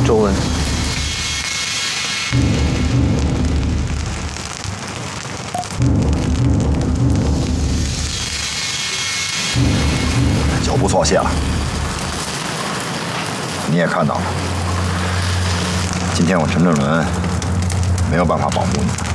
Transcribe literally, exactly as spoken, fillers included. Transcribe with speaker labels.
Speaker 1: 周文。
Speaker 2: 脚步错谢了，你也看到了，今天我陈正伦没有办法保护你。